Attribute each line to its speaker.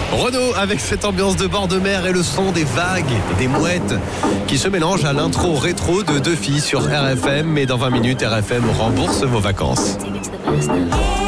Speaker 1: Renaud avec cette ambiance de bord de mer et le son des vagues, des mouettes qui se mélangent à l'intro rétro de Deux filles sur RFM. Mais dans 20 minutes, RFM rembourse vos vacances.